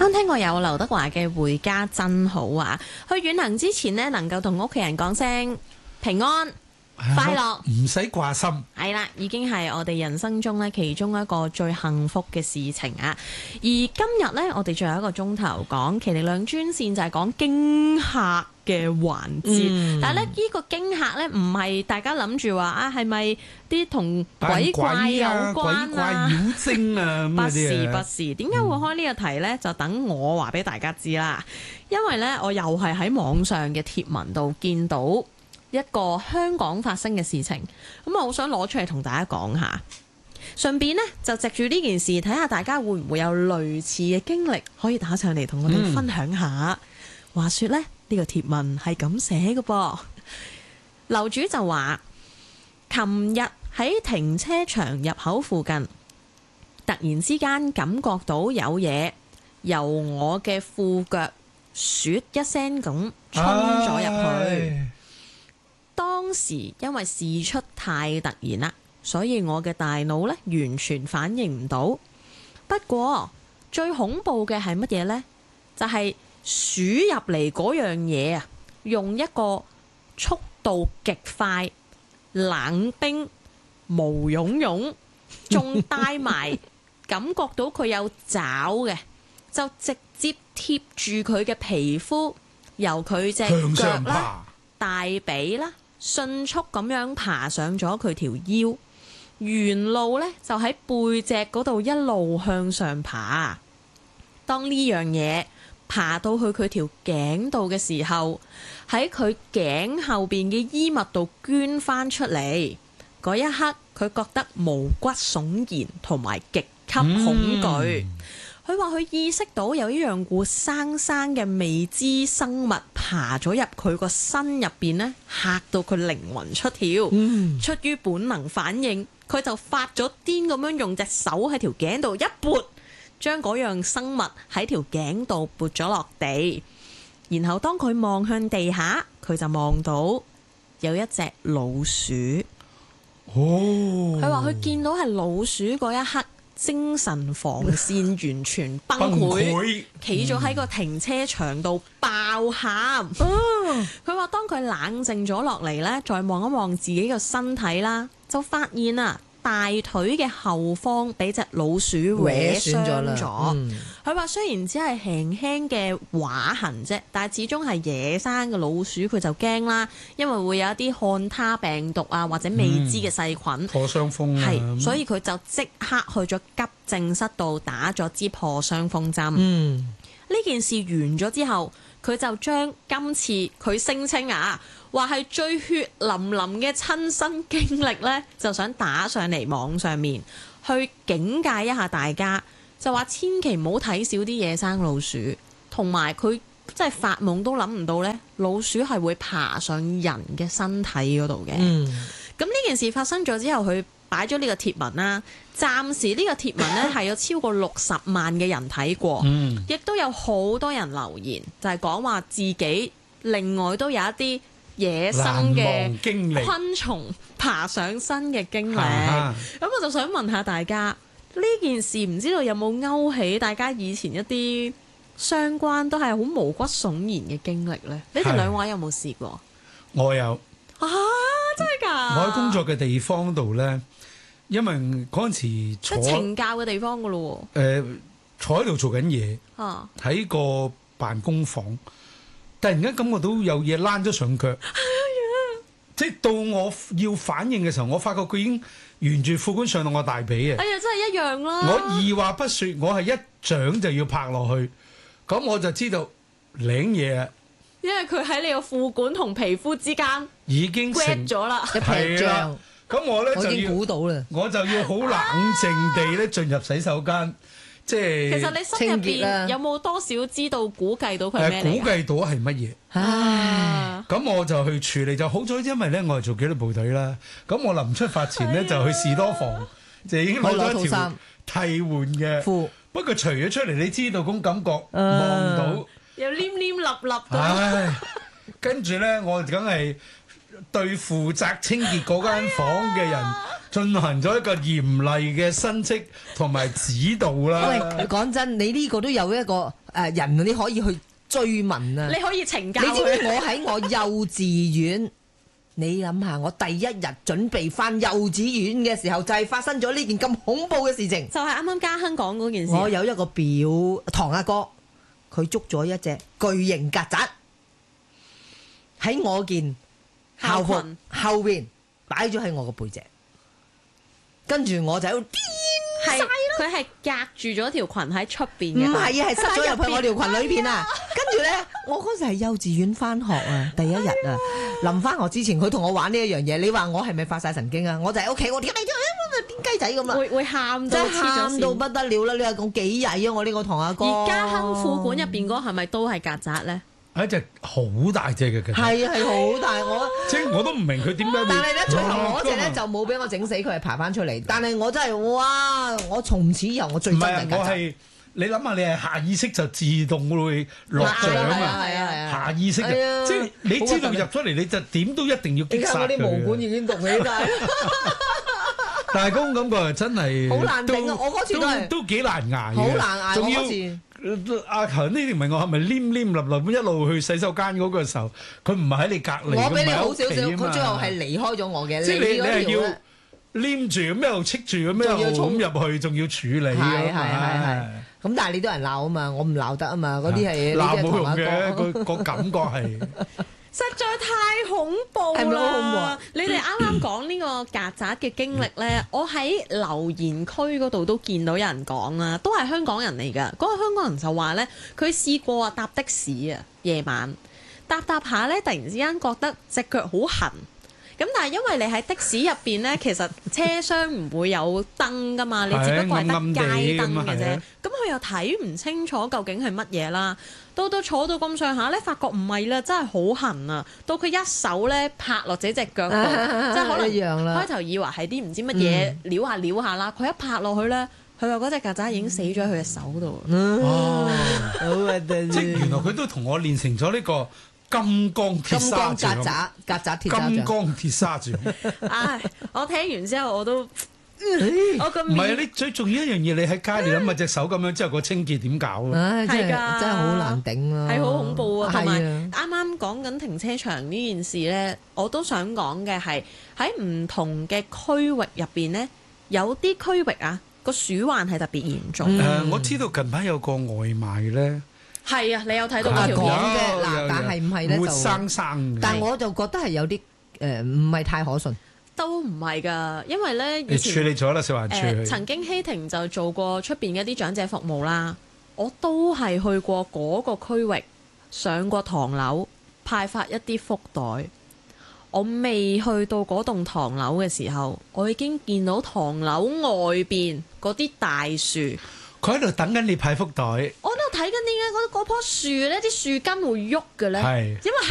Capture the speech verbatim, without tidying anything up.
啱聽過有劉德華嘅《回家真好》啊！去遠行之前呢，能夠同屋企人講聲平安、快樂， 唔使掛心。 係啦，已經係我哋人生中咧其中一個最幸福嘅事情啊！而今日呢，我哋最後一個鐘頭講其力量專線就係講驚嚇嘅環節，嗯、但係咧呢、呢個驚嚇咧唔係大家諗住話啊係咪啲同鬼怪有關啊？ 鬼怪妖精啊？ 不是不是，點解會開呢個題呢？嗯、就等我話俾大家知啦。因為呢，我又係喺網上嘅貼文度見到一個香港發生嘅事情，咁我好想攞出嚟同大家講下。順便呢，就藉住呢件事睇下大家會唔會有類似嘅經歷，可以打上嚟同我哋分享下。嗯、話說呢。呢個貼文係咁寫嘅噃，樓主就話：琴日喺停車場入口附近，突然之間感覺到有嘢由我嘅褲腳唰一聲咁衝咗入去。唉當時因為事出太突然啦，所以我嘅大腦呢完全反應唔到。不過最恐怖嘅係乜嘢呢？就係、是鼠入嚟嗰樣嘢啊，用一個速度極快、冷冰、毛茸茸，仲帶埋感覺到佢有爪嘅，就直接貼住佢嘅皮膚，由佢隻腳啦、大髀啦，迅速咁樣爬上咗佢條腰，沿路呢，就喺背脊嗰度一路向上爬。當呢樣嘢爬到去佢條頸度嘅時候，喺佢頸後邊嘅衣物度捐翻出嚟嗰一刻，佢覺得毛骨悚然同埋極級恐懼。佢話佢意識到有一樣活生生嘅未知生物爬咗入佢個身入邊呢，嚇到佢靈魂出竅。嗯、出於本能反應，佢就發咗癲咁樣用隻手喺條頸度一撥，將嗰樣生物喺條頸度撥咗落地，然後當佢望向地下，佢就望到有一隻老鼠。哦，佢話佢見到係老鼠嗰一刻，精神防線完全崩潰，企咗喺個停車場度爆喊。佢話、嗯、當佢冷靜咗落嚟呢，再望一望自己個身體啦，就發現啊，大腿嘅後方俾隻老鼠搲傷咗。佢話、嗯、雖然只係輕輕嘅劃痕啫，但係始終係野生嘅老鼠，佢就驚啦，因為會有一啲漢他病毒啊或者未知嘅細菌、嗯、破傷風啊，係，所以佢就即刻去咗急症室度打咗支破傷風針。呢、嗯、件事完咗之後，佢就將今次佢聲稱啊話係最血淋淋嘅親身經歷呢，就想打上嚟網上面去警戒一下大家，就話千祈唔好睇少啲野生老鼠，同埋佢真係發夢都諗唔到呢，老鼠係會爬上人嘅身體嗰度嘅。咁呢、嗯、件事發生咗之後，佢擺咗呢個貼文啦，暫時呢個貼文呢係有超過六十萬嘅人睇過，亦、嗯、都有好多人留言，就係講話自己另外都有一啲野生嘅昆蟲爬上身嘅經歷。咁我就想問下大家，呢件事唔知道有冇勾起大家以前一啲相關都係好毛骨悚然嘅經歷呢？你哋兩位有冇試過？ 我有啊，真係㗎！ 我喺工作嘅地方度呢，因為嗰陣時坐即係懲教嘅地方㗎咯喎。 誒，坐喺度做緊嘢，喺、啊、個辦公房。突然間感覺到有嘢躝咗上腳，即係到我要反應嘅時候，我發覺佢已經沿住褲管上到我大髀啊！ 哎呀，真係一樣啦！ 我二話不說，我係一掌就要拍落去，咁我就知道領嘢啊！ 因為佢喺你個褲管同皮膚之間已經成咗啦， 一劈仗。咁我咧就要估到啦，我就要好冷靜地咧進入洗手間。即係其實你心入邊有冇多少知道估計到佢係咩嚟？ 估計到係乜嘢？唉，咁我就去處理就好咗，因為咧我係做紀律部隊啦。咁我臨出發前咧、啊、就去士多房，就已經攞咗一條替換嘅褲。不過除咗出嚟，你知道種感覺望、啊、到又黏黏立立咁。 唉，跟住咧我梗係對負責清潔嗰間房嘅人進行咗一個嚴厲嘅申斥同埋指導啦。 喂，講真，你呢個都有一個誒、呃、人，你可以去追問啊！ 你可以懲教你知唔知佢。 我喺我幼稚園？你諗下，我第一日準備翻幼稚園嘅時候，就係、是、發生咗呢件咁恐怖嘅事情。 就係啱啱嘉亨講嗰件事。 我有一個表堂阿哥，佢捉咗一隻巨型曱甴喺我件校服校裙後邊擺咗喺我個背脊，跟住我就喺度癲係晒咯。 佢係隔住咗條裙喺出邊嘅。 唔係啊，係塞咗入去我條裙裏邊啊！跟住咧，我嗰時係幼稚園翻學啊，第一日啊，臨翻學之前，佢同我玩呢一樣嘢。你話我係咪發晒神經啊？我就喺屋企，我點解你癲雞仔咁啊？ 會會喊到真係喊到不得了啦！你話講幾曳啊？我呢個堂阿哥。 而嘉亨副館入邊嗰個係咪都係曱甴咧？ 係一隻好大隻嘅曱甴。 係啊，係好大我。 即係我都唔明佢點解會。 但係咧，最後嗰隻咧就冇俾我整死，佢係爬翻出嚟。但係我真係哇！我從此以後我最憎唔係啊， 就係曱甴。 我係你諗下，你係下意識就自動會落獎係啊啊！ 係啊係啊下意識係啊嘅，即係你知道入咗嚟，你就點都一定要你睇擊殺我啲毛管佢嘅。 已經動起晒， 但係嗰種感覺係真係好難頂啊！我嗰次都係都幾難捱嘅， 好難捱。 仲要我嗰次。 阿頭呢條問我係咪黏黏立立一路去洗手間嗰個時候，佢唔係喺你隔離， 我比你好少少， 佢唔係喺屋企啊嘛佢最後係離開咗我嘅。 即係你你嗰係要條呢黏住咁一路戚住咁一仲要路衝咁入去，仲要處理係係係啊係嘛。 咁但係你都有人鬧啊嘛，我唔鬧得啊嘛，嗰啲係你鬧冇用啲係堂阿嘅， 哥。 個個感覺係。 實在太恐怖係咪好恐怖啦啊！ 你哋啱啱講呢個曱甴嘅經歷呢，我喺留言區嗰度都見到有人講啦，都係香港人嚟㗎。嗰、個香港人就話呢，佢試過啊搭的士啊，夜晚搭搭下呢，突然之間覺得隻腳好痕。咁但係因為你喺的士入邊呢，其實車廂唔會有燈㗎嘛，你只不過係得街燈嘅啫。咁佢又睇唔清楚究竟係乜嘢啦。到到坐到咁上下咧，發覺唔係啦，真係好痕啊！到佢一手咧拍落自己隻腳度，即係可能一樣啦開頭以為係啲唔知乜嘢撩下撩下啦，佢一拍落去咧，佢話嗰隻曱甴已經死咗喺佢嘅手度。 哦， 好核突！ 即係原來佢都同我練成咗呢個金剛鐵金剛砂掌曱甴，曱甴鐵砂掌。 金剛鐵砂掌。 唉，我聽完之後我都我個唔係啊！ 面你最重要一樣嘢，你喺街你諗下隻手咁樣之後個清潔點搞啊？ 唉，真係係㗎真係好難頂啊！ 係好恐怖啊！同埋係啊啱啱講緊停車場呢件事呢，我都想講嘅係喺唔同嘅區域入邊呢，有啲區域啊個鼠患係特別嚴重。 誒，我知道近排有個外賣咧， 係啊，你有睇到啊講嗰條片？ 嘅嗱有但係唔係呢活就生生嘅。 但我就覺得係有啲誒唔係太可信。 都唔係㗎，因為呢以你處前理咗啦，小環處誒去。 曾經希婷就做過出邊嘅一啲長者服務啦，我都係去過嗰個區域，上過唐樓派發一啲福袋。我未去到嗰棟唐樓嘅時候，我已經見到唐樓外邊嗰啲大樹。 佢喺度等緊你派福袋。 我喺度睇緊點解嗰嗰棵樹呢啲樹根會喐嘅呢？ 係因為